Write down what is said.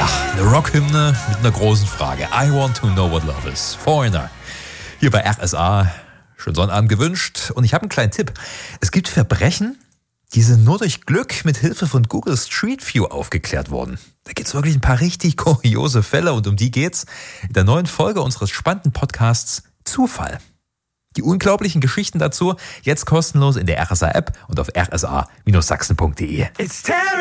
Eine Rockhymne mit einer großen Frage. I want to know what love is. Foreigner. Hier bei RSA. Schönen Sonnabend gewünscht. Und ich habe einen kleinen Tipp. Es gibt Verbrechen, die sind nur durch Glück mit Hilfe von Google Street View aufgeklärt worden. Da gibt es wirklich ein paar richtig kuriose Fälle und um die geht's in der neuen Folge unseres spannenden Podcasts Zufall. Die unglaublichen Geschichten dazu jetzt kostenlos in der RSA-App und auf rsa-sachsen.de.